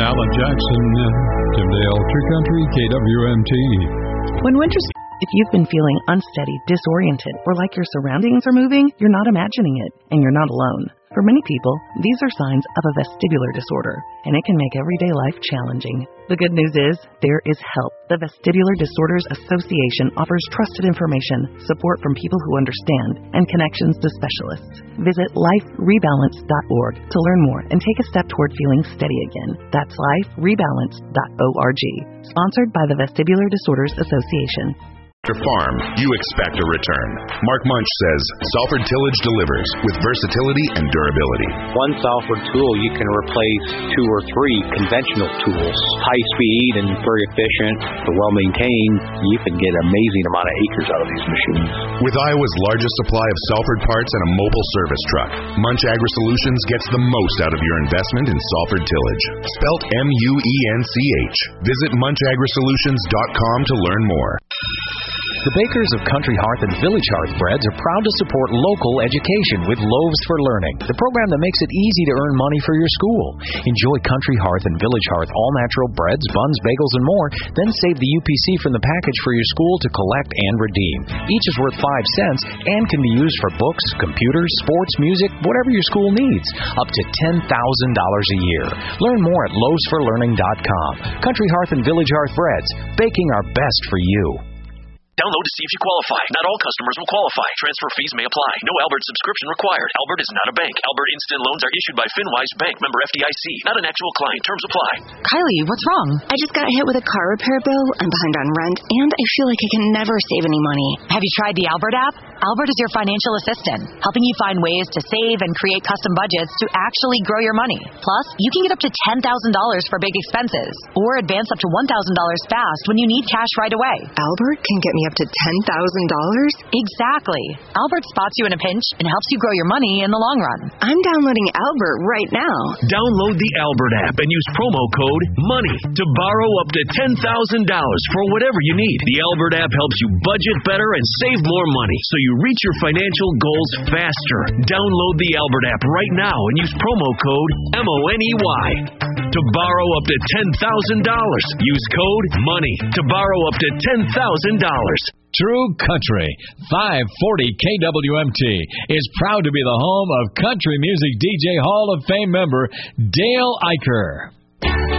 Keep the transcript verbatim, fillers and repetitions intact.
Alan Jackson, Timdale True Country, K W M T. When winter's... If you've been feeling unsteady, disoriented, or like your surroundings are moving, you're not imagining it, and you're not alone. For many people, these are signs of a vestibular disorder, and it can make everyday life challenging. The good news is, there is help. The Vestibular Disorders Association offers trusted information, support from people who understand, and connections to specialists. Visit life rebalance dot org to learn more and take a step toward feeling steady again. That's life rebalance dot org. Sponsored by the Vestibular Disorders Association. After farm, you expect a return. Mark Munch says Salford Tillage delivers with versatility and durability. One Salford tool, you can replace two or three conventional tools. High speed and very efficient, but well maintained. You can get an amazing amount of acres out of these machines. With Iowa's largest supply of Salford parts and a mobile service truck, Munch Agri-Solutions gets the most out of your investment in Salford Tillage. Spelt M U E N C H. Visit munch agri solutions dot com to learn more. The bakers of Country Hearth and Village Hearth Breads are proud to support local education with Loaves for Learning, the program that makes it easy to earn money for your school. Enjoy Country Hearth and Village Hearth all-natural breads, buns, bagels, and more. Then save the U P C from the package for your school to collect and redeem. Each is worth five cents and can be used for books, computers, sports, music, whatever your school needs. Up to ten thousand dollars a year. Learn more at loaves for learning dot com. Country Hearth and Village Hearth Breads, baking our best for you. Download to see if you qualify. Not all customers will qualify. Transfer fees may apply. No Albert subscription required. Albert is not a bank. Albert Instant Loans are issued by FinWise Bank, member F D I C. Not an actual client. Terms apply. Kylie, what's wrong? I just got hit with a car repair bill. I'm behind on rent, and I feel like I can never save any money. Have you tried the Albert app? Albert is your financial assistant, helping you find ways to save and create custom budgets to actually grow your money. Plus, you can get up to ten thousand dollars for big expenses, or advance up to one thousand dollars fast when you need cash right away. Albert can get me up to ten thousand dollars? Exactly. Albert spots you in a pinch and helps you grow your money in the long run. I'm downloading Albert right now. Download the Albert app and use promo code MONEY to borrow up to ten thousand dollars for whatever you need. The Albert app helps you budget better and save more money so you reach your financial goals faster. Download the Albert app right now and use promo code M O N E Y to borrow up to ten thousand dollars. Use code MONEY to borrow up to ten thousand dollars. True Country, five forty K W M T, is proud to be the home of country music D J Hall of Fame member Dale Eicher.